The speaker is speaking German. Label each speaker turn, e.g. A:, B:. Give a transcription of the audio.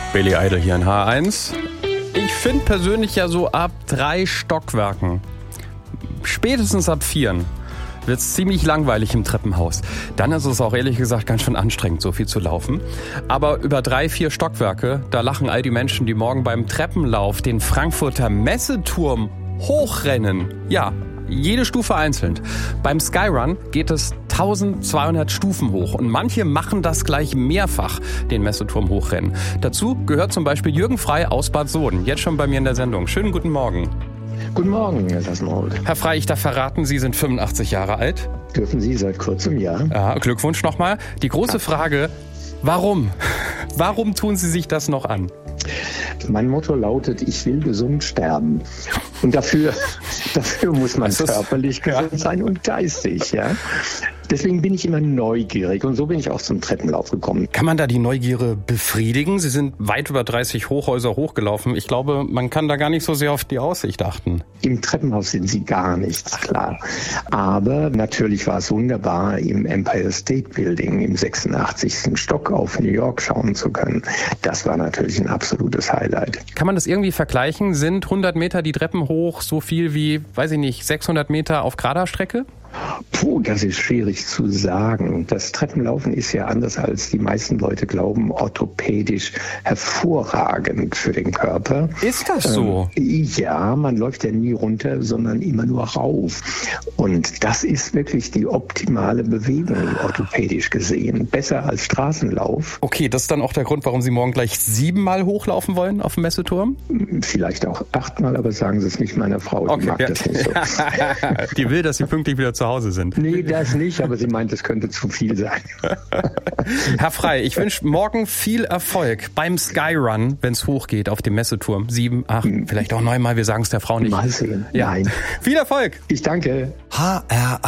A: Billy Idol hier in H1. Ich finde persönlich ja so ab 3 Stockwerken, spätestens ab 4, wird es ziemlich langweilig im Treppenhaus. Dann ist es auch ehrlich gesagt ganz schön anstrengend, so viel zu laufen. Aber über 3, 4 Stockwerke, da lachen all die Menschen, die morgen beim Treppenlauf den Frankfurter Messeturm hochrennen. Ja, jede Stufe einzeln. Beim Skyrun geht es 1200 Stufen hoch und manche machen das gleich mehrfach, den Messeturm hochrennen. Dazu gehört zum Beispiel Jürgen Frey aus Bad Soden, jetzt schon bei mir in der Sendung. Schönen guten Morgen.
B: Guten Morgen, Herr Sassenhold.
A: Herr Frey, ich darf verraten, Sie sind 85 Jahre alt.
B: Dürfen Sie seit kurzem, ja.
A: Ja, Glückwunsch nochmal. Die große Frage, warum? Warum tun Sie sich das noch an?
B: Mein Motto lautet, ich will gesund sterben. Und dafür muss man körperlich gesund sein und geistig, ja. Deswegen bin ich immer neugierig und so bin ich auch zum Treppenlauf gekommen.
A: Kann man da die Neugierde befriedigen? Sie sind weit über 30 Hochhäuser hochgelaufen. Ich glaube, man kann da gar nicht so sehr auf die Aussicht achten.
B: Im Treppenhaus sind Sie gar nichts, klar. Aber natürlich war es wunderbar, im Empire State Building im 86. Stock auf New York schauen zu können. Das war natürlich ein absolutes Highlight.
A: Kann man das irgendwie vergleichen? Sind 100 Meter die Treppen hoch so viel wie, weiß ich nicht, 600 Meter auf gerader Strecke?
B: Puh, das ist schwierig zu sagen. Das Treppenlaufen ist ja anders als die meisten Leute glauben, orthopädisch hervorragend für den Körper.
A: Ist das so?
B: Ja, man läuft ja nie runter, sondern immer nur rauf. Und das ist wirklich die optimale Bewegung, orthopädisch gesehen. Besser als Straßenlauf.
A: Okay, das ist dann auch der Grund, warum Sie morgen gleich 7-mal hochlaufen wollen auf dem Messeturm?
B: Vielleicht auch 8-mal, aber sagen Sie es nicht meiner Frau. Die mag das nicht so.
A: Die will, dass Sie pünktlich wieder zu Hause sind.
B: Nee, das nicht, aber sie meint, es könnte zu viel sein.
A: Herr Frey, ich wünsche morgen viel Erfolg beim Skyrun, wenn es hochgeht auf dem Messeturm. 7, 8, vielleicht auch 9-mal, wir sagen es der Frau nicht.
B: Mal sehen.
A: Ja.
B: Nein.
A: Viel Erfolg.
B: Ich danke.
C: HR1